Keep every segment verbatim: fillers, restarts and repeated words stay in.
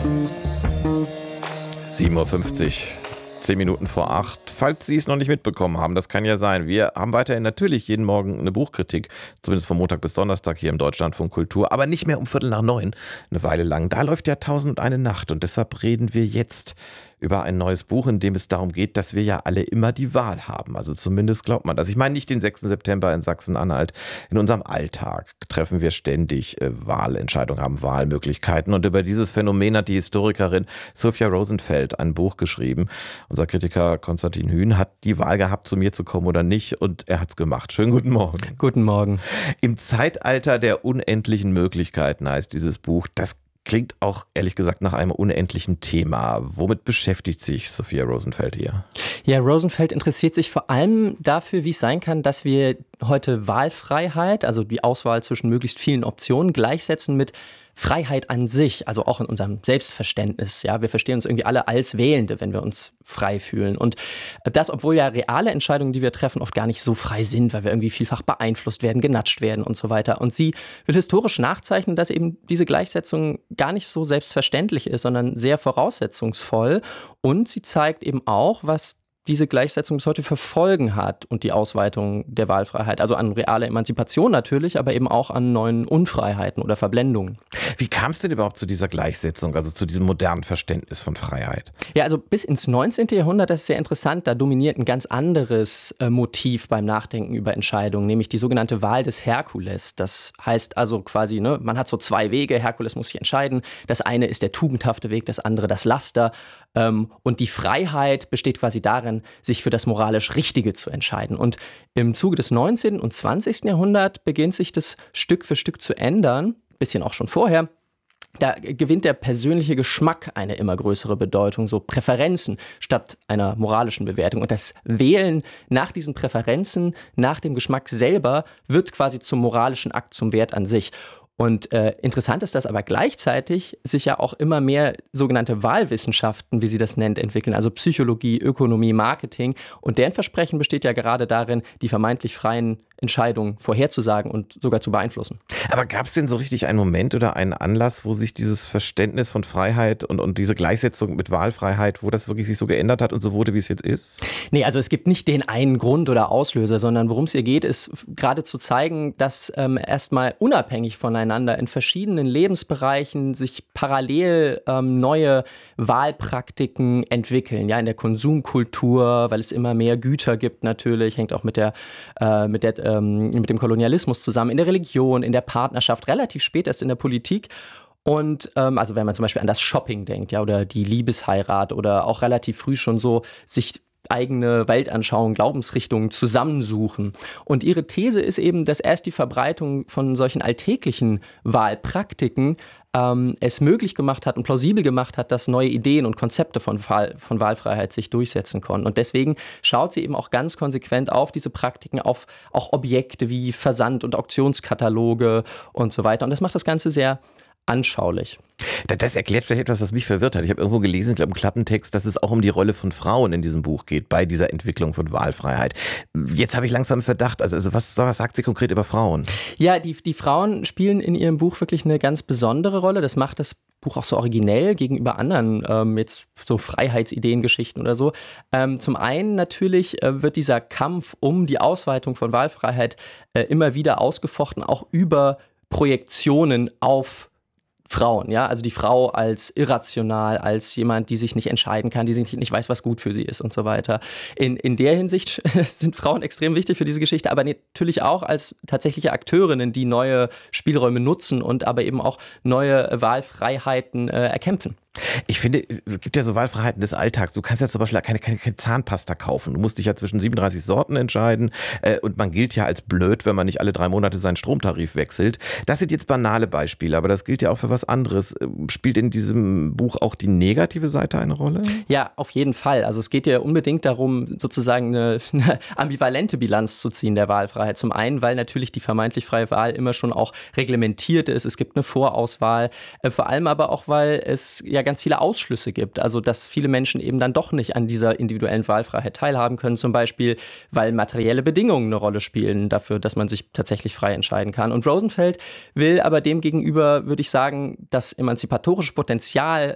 sieben Uhr fünfzig, zehn Minuten vor acht. Falls Sie es noch nicht mitbekommen haben, das kann ja sein. Wir haben weiterhin natürlich jeden Morgen eine Buchkritik, zumindest von Montag bis Donnerstag hier im Deutschlandfunk Kultur, aber nicht mehr um Viertel nach neun, eine Weile lang. Da läuft ja Tausend und eine Nacht und deshalb reden wir jetzt über ein neues Buch, in dem es darum geht, dass wir ja alle immer die Wahl haben. Also zumindest glaubt man das. Ich meine nicht den sechsten September in Sachsen-Anhalt. In unserem Alltag treffen wir ständig äh, Wahlentscheidungen, haben Wahlmöglichkeiten. Und über dieses Phänomen hat die Historikerin Sophia Rosenfeld ein Buch geschrieben. Unser Kritiker Konstantin Hühn hat die Wahl gehabt, zu mir zu kommen oder nicht. Und er hat es gemacht. Schönen guten Morgen. Guten Morgen. Im Zeitalter der unendlichen Möglichkeiten heißt dieses Buch. Das klingt auch, ehrlich gesagt, nach einem unendlichen Thema. Womit beschäftigt sich Sophia Rosenfeld hier? Ja, Rosenfeld interessiert sich vor allem dafür, wie es sein kann, dass wir heute Wahlfreiheit, also die Auswahl zwischen möglichst vielen Optionen, gleichsetzen mit Freiheit an sich, also auch in unserem Selbstverständnis. Ja, wir verstehen uns irgendwie alle als Wählende, wenn wir uns frei fühlen. Und das, obwohl ja reale Entscheidungen, die wir treffen, oft gar nicht so frei sind, weil wir irgendwie vielfach beeinflusst werden, genatscht werden und so weiter. Und sie will historisch nachzeichnen, dass eben diese Gleichsetzung gar nicht so selbstverständlich ist, sondern sehr voraussetzungsvoll. Und sie zeigt eben auch, was diese Gleichsetzung bis heute für Folgen hat und die Ausweitung der Wahlfreiheit. Also an reale Emanzipation natürlich, aber eben auch an neuen Unfreiheiten oder Verblendungen. Wie kam es denn überhaupt zu dieser Gleichsetzung, also zu diesem modernen Verständnis von Freiheit? Ja, also bis ins neunzehnten Jahrhundert, das ist sehr interessant, da dominiert ein ganz anderes äh, Motiv beim Nachdenken über Entscheidungen, nämlich die sogenannte Wahl des Herkules. Das heißt also quasi, ne, man hat so zwei Wege, Herkules muss sich entscheiden. Das eine ist der tugendhafte Weg, das andere das Laster. Ähm, und die Freiheit besteht quasi darin, sich für das moralisch Richtige zu entscheiden. Und im Zuge des neunzehnten und zwanzigsten Jahrhunderts beginnt sich das Stück für Stück zu ändern, bisschen auch schon vorher. Da gewinnt der persönliche Geschmack eine immer größere Bedeutung, so Präferenzen statt einer moralischen Bewertung. Und das Wählen nach diesen Präferenzen, nach dem Geschmack selber, wird quasi zum moralischen Akt, zum Wert an sich. Und äh, interessant ist, dass aber gleichzeitig sich ja auch immer mehr sogenannte Wahlwissenschaften, wie sie das nennt, entwickeln, also Psychologie, Ökonomie, Marketing. Und deren Versprechen besteht ja gerade darin, die vermeintlich freien Entscheidungen vorherzusagen und sogar zu beeinflussen. Aber gab es denn so richtig einen Moment oder einen Anlass, wo sich dieses Verständnis von Freiheit und, und diese Gleichsetzung mit Wahlfreiheit, wo das wirklich sich so geändert hat und so wurde, wie es jetzt ist? Nee, also es gibt nicht den einen Grund oder Auslöser, sondern worum es hier geht, ist gerade zu zeigen, dass ähm, erstmal unabhängig voneinander in verschiedenen Lebensbereichen sich parallel ähm, neue Wahlpraktiken entwickeln. Ja, in der Konsumkultur, weil es immer mehr Güter gibt natürlich, hängt auch mit der, äh, mit der mit dem Kolonialismus zusammen, in der Religion, in der Partnerschaft, relativ spät erst in der Politik. Und ähm, also wenn man zum Beispiel an das Shopping denkt, ja, oder die Liebesheirat oder auch relativ früh schon so sich eigene Weltanschauungen, Glaubensrichtungen zusammensuchen. Und ihre These ist eben, dass erst die Verbreitung von solchen alltäglichen Wahlpraktiken ähm, es möglich gemacht hat und plausibel gemacht hat, dass neue Ideen und Konzepte von, Wahl, von Wahlfreiheit sich durchsetzen konnten. Und deswegen schaut sie eben auch ganz konsequent auf diese Praktiken, auf auch Objekte wie Versand- und Auktionskataloge und so weiter. Und das macht das Ganze sehr anschaulich. Das erklärt vielleicht etwas, was mich verwirrt hat. Ich habe irgendwo gelesen, ich glaube im Klappentext, dass es auch um die Rolle von Frauen in diesem Buch geht, bei dieser Entwicklung von Wahlfreiheit. Jetzt habe ich langsam einen Verdacht. Also, also was, was sagt sie konkret über Frauen? Ja, die, die Frauen spielen in ihrem Buch wirklich eine ganz besondere Rolle. Das macht das Buch auch so originell gegenüber anderen, ähm, jetzt so Freiheitsideengeschichten oder so. Ähm, zum einen natürlich äh, wird dieser Kampf um die Ausweitung von Wahlfreiheit äh, immer wieder ausgefochten, auch über Projektionen auf Frauen, ja, also die Frau als irrational, als jemand, die sich nicht entscheiden kann, die sich nicht weiß, was gut für sie ist und so weiter. In, in der Hinsicht sind Frauen extrem wichtig für diese Geschichte, aber natürlich auch als tatsächliche Akteurinnen, die neue Spielräume nutzen und aber eben auch neue Wahlfreiheiten äh, erkämpfen. Ich finde, es gibt ja so Wahlfreiheiten des Alltags. Du kannst ja zum Beispiel keine, keine, keine Zahnpasta kaufen. Du musst dich ja zwischen siebenunddreißig Sorten entscheiden äh, und man gilt ja als blöd, wenn man nicht alle drei Monate seinen Stromtarif wechselt. Das sind jetzt banale Beispiele, aber das gilt ja auch für was anderes. Spielt in diesem Buch auch die negative Seite eine Rolle? Ja, auf jeden Fall. Also es geht ja unbedingt darum, sozusagen eine, eine ambivalente Bilanz zu ziehen der Wahlfreiheit. Zum einen, weil natürlich die vermeintlich freie Wahl immer schon auch reglementiert ist. Es gibt eine Vorauswahl. Äh, vor allem aber auch, weil es ja ganz viele Ausschlüsse gibt. Also dass viele Menschen eben dann doch nicht an dieser individuellen Wahlfreiheit teilhaben können. Zum Beispiel, weil materielle Bedingungen eine Rolle spielen dafür, dass man sich tatsächlich frei entscheiden kann. Und Rosenfeld will aber demgegenüber, würde ich sagen, das emanzipatorische Potenzial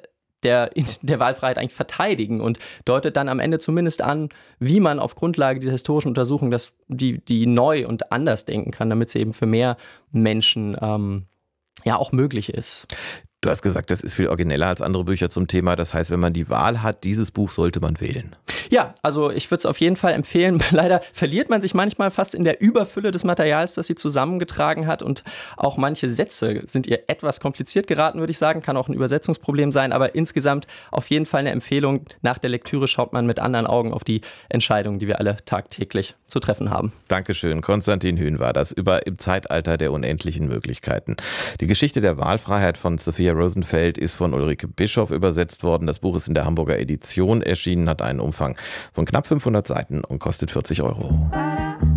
der, der Wahlfreiheit eigentlich verteidigen und deutet dann am Ende zumindest an, wie man auf Grundlage dieser historischen Untersuchung das, die, die neu und anders denken kann, damit sie eben für mehr Menschen ähm, ja auch möglich ist. Du hast gesagt, das ist viel origineller als andere Bücher zum Thema. Das heißt, wenn man die Wahl hat, dieses Buch sollte man wählen. Ja, also ich würde es auf jeden Fall empfehlen. Leider verliert man sich manchmal fast in der Überfülle des Materials, das sie zusammengetragen hat. Und auch manche Sätze sind ihr etwas kompliziert geraten, würde ich sagen. Kann auch ein Übersetzungsproblem sein. Aber insgesamt auf jeden Fall eine Empfehlung. Nach der Lektüre schaut man mit anderen Augen auf die Entscheidungen, die wir alle tagtäglich zu treffen haben. Dankeschön. Konstantin Hühn war das über Im Zeitalter der unendlichen Möglichkeiten. Die Geschichte der Wahlfreiheit von Sophia Rosenfeld ist von Ulrike Bischoff übersetzt worden. Das Buch ist in der Hamburger Edition erschienen, hat einen Umfang von knapp fünfhundert Seiten und kostet vierzig Euro.